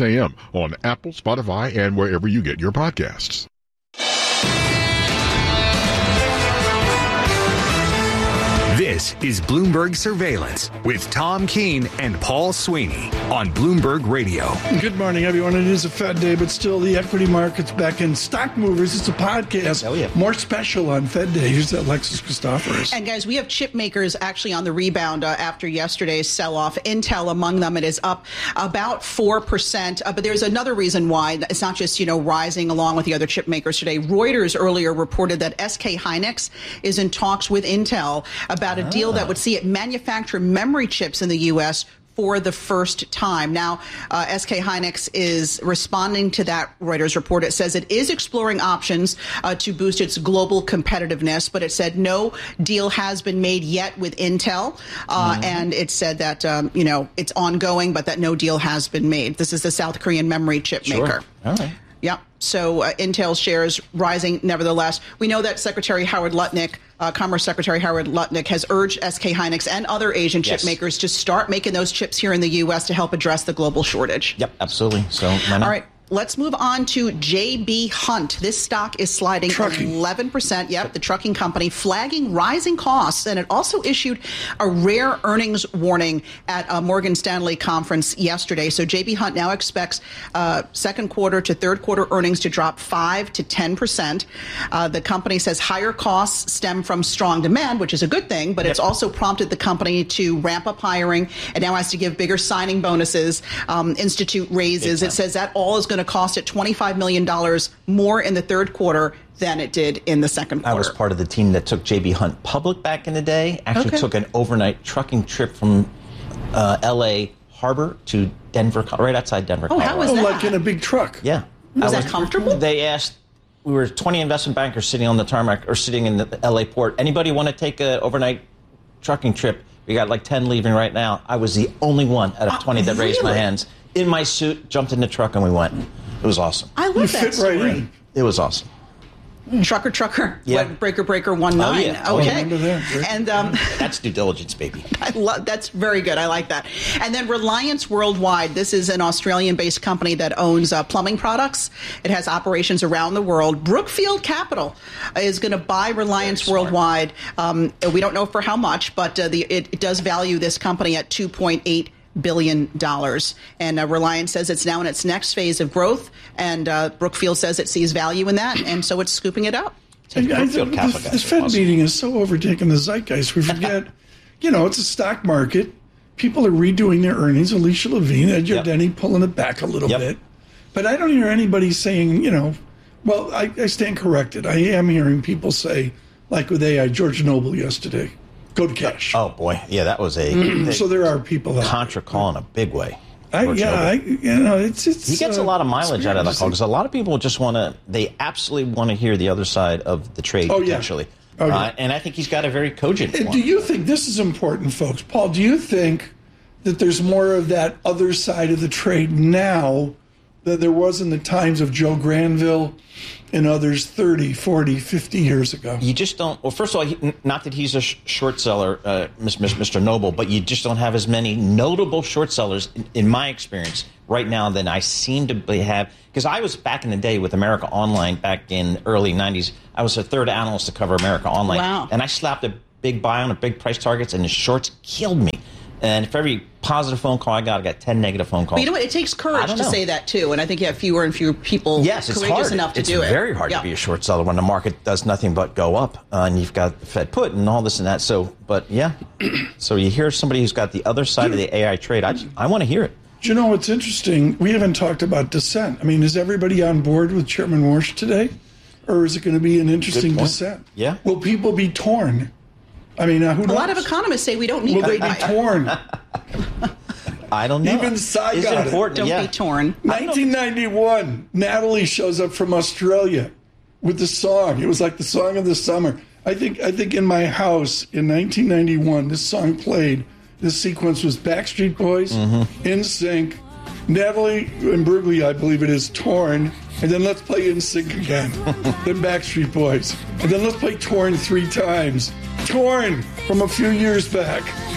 6 a.m. on Apple, Spotify, and wherever you get your podcasts. This is Bloomberg Surveillance with Tom Keene and Paul Sweeney on Bloomberg Radio. Good morning, everyone. It is a Fed day, but still the equity market's back in. Stock Movers, it's a podcast. Oh, yeah. More special on Fed day. Here's Alexis Christoforous. And guys, we have chip makers actually on the rebound after yesterday's sell-off. Intel among them, it is up about 4%. But there's another reason why. It's not just, rising along with the other chip makers today. Reuters earlier reported that SK Hynix is in talks with Intel about a deal that would see it manufacture memory chips in the U.S. for the first time. Now, SK Hynix is responding to that Reuters report. It says it is exploring options to boost its global competitiveness, but it said no deal has been made yet with Intel. And it said that, it's ongoing, but that no deal has been made. This is the South Korean memory chip maker. All right. Yeah. So Intel shares rising nevertheless. We know that Secretary Howard Lutnick, Commerce Secretary Howard Lutnick, has urged SK Hynix and other Asian chip makers to start making those chips here in the U.S. to help address the global shortage. Yep, absolutely. So, all right. Let's move on to J.B. Hunt. This stock is sliding 11%. Yep, the trucking company flagging rising costs. And it also issued a rare earnings warning at a Morgan Stanley conference yesterday. So J.B. Hunt now expects second quarter to third quarter earnings to drop 5 to 10%. The company says higher costs stem from strong demand, which is a good thing, but it's also prompted the company to ramp up hiring and now has to give bigger signing bonuses, institute raises. It says that all is going to cost it $25 million more in the third quarter than it did in the second quarter. I was part of the team that took J.B. Hunt public back in the day. Actually took an overnight trucking trip from L.A. Harbor to Denver, right outside Denver, Colorado. How was that? Like in a big truck. Yeah. Was that comfortable? They asked, we were 20 investment bankers sitting on the tarmac or sitting in the L.A. port. Anybody want to take an overnight trucking trip? We got like 10 leaving right now. I was the only one out of 20 that raised my hands. In my suit, jumped in the truck, and we went. It was awesome. I love that story. Right in. It was awesome. Trucker. Yeah. Breaker 19. Oh, yeah. Okay. And that's due diligence, baby. that's very good. I like that. And then Reliance Worldwide. This is an Australian-based company that owns plumbing products. It has operations around the world. Brookfield Capital is going to buy Reliance Worldwide. We don't know for how much, but it does value this company at $2.8 billion. And Reliance says it's now in its next phase of growth, and Brookfield says it sees value in that, and so it's scooping it up. This Fed meeting is so overtaken the zeitgeist. We forget, it's a stock market. People are redoing their earnings. Alicia Levine, Ed Yardeni pulling it back a little bit. But I don't hear anybody saying, well, I stand corrected. I am hearing people say, like with AI, George Noble yesterday, go to cash. Oh, boy. Yeah, that was so there are people that contra call in a big way. It's he gets a lot of mileage out of that call because a lot of people just they absolutely want to hear the other side of the trade potentially. And I think he's got a very cogent one. Do you think this is important, folks? Paul, do you think that there's more of that other side of the trade now than there was in the times of Joe Granville and others 30, 40, 50 years ago? You just don't. Well, first of all, not that he's a short seller, Mr. Noble, but you just don't have as many notable short sellers, in my experience, right now than I seem to have. Because I was back in the day with America Online back in the early 90s. I was the third analyst to cover America Online. Wow. And I slapped a big buy on a big price targets, and the shorts killed me. And for every positive phone call I got 10 negative phone calls. But you know what? It takes courage to say that, too. And I think you have fewer and fewer people courageous enough to do it. It's very hard to be a short seller when the market does nothing but go up. And you've got the Fed put and all this and that. So, but yeah. So you hear somebody who's got the other side of the AI trade. I want to hear it. Do you know what's interesting? We haven't talked about dissent. I mean, is everybody on board with Chairman Warsh today? Or is it going to be an interesting dissent? Yeah. Will people be torn? I mean, who knows? A lot of economists say we don't need Will they be torn? I don't know. Even Cy it's got important. Don't be torn. 1991, Natalie shows up from Australia with the song. It was like the song of the summer. I think in my house in 1991, this song played. This sequence was Backstreet Boys, NSYNC, Natalie Imbruglia, I believe it is, Torn, and then let's play NSYNC again. Then Backstreet Boys. And then let's play Torn 3 times. Torn from a few years back.